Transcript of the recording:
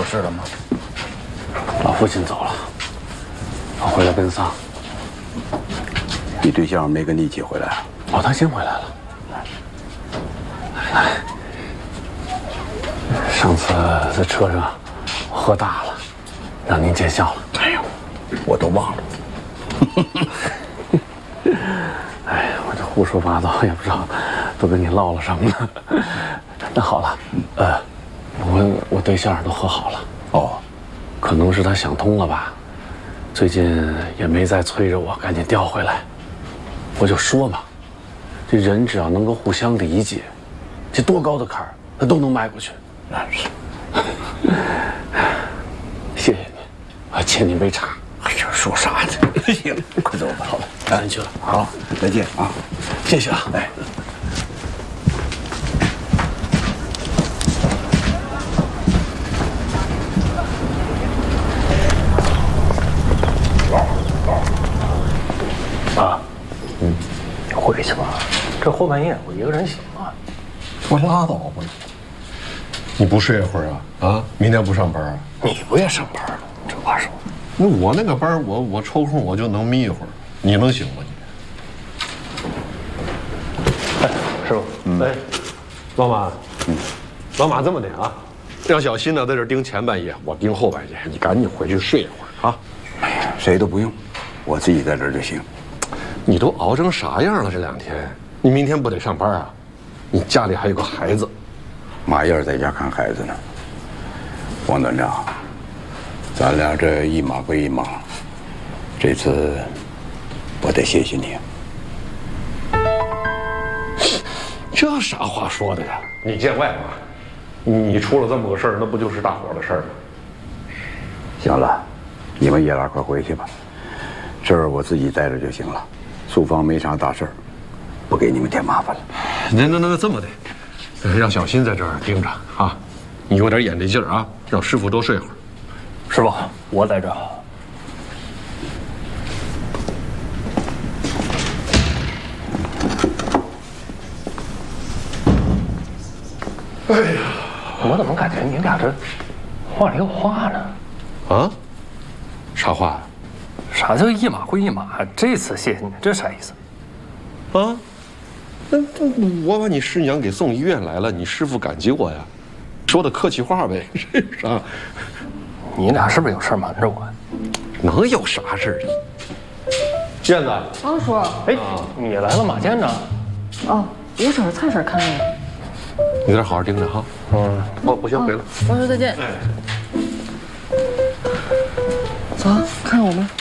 事了吗？ 老父亲走了，我回来奔丧。 你对象没跟你一起回来啊？ 哦，他先回来了。哎，上次在车上喝大了，让您见笑了。 哎呦，我都忘了。 哎，我这胡说八道，也不知道都跟你唠了什么呢。那好了，我对象都和好了。 哦， 可能是他想通了吧，最近也没再催着我赶紧调回来。我就说嘛，这人只要能够互相理解，这多高的坎儿他都能迈过去。 那是。 谢谢你，我欠你杯茶。 哎呀，说啥呢？行，快走吧。 好了，咱去了。 好，再见啊！ 谢谢啊。 哎。 爸，你回去吧，这后半夜我一个人行吗？ 我拉倒吧，你不睡一会儿啊？啊，明天不上班啊？ 你不也上班吗？这话说， 那我那个班，我抽空我就能眯一会儿，你能行吗你？ 哎，师傅，哎， 老马，老马这么的啊，让小新呢在这盯前半夜，我盯后半夜，你赶紧回去睡一会儿啊。 哎呀，谁都不用，我自己在这儿就行。 你都熬成啥样了？这2天，你明天不得上班啊？你家里还有个孩子， 马燕在家看孩子呢。王团长，咱俩这一码归一码，这次我得谢谢你。 这啥话说的呀？你见外吗？你出了这么个事儿，那不就是大伙儿的事儿吗？ 行了，你们爷俩快回去吧，这儿我自己待着就行了。苏芳没啥大事儿，不给你们添麻烦了。 那这么的，让小新在这儿盯着啊，你有点眼力劲儿啊，让师傅多睡会儿。 师傅，我在这儿。 哎呀， 我怎么感觉你俩这话里有话呢？ 啊？啥话呀？ 啥叫一码归一码？这次谢谢你，这啥意思？ 啊？那我把你师娘给送医院来了，你师傅感激我呀，说的客气话呗，是啥？ 你俩是不是有事瞒着我？ 能有啥事儿？燕子， 王叔， 哎，你来了，马健呢？ 哦，我找着菜市看着呢。 你在这好好盯着哈。我先回了。 王叔再见。走，看着我们。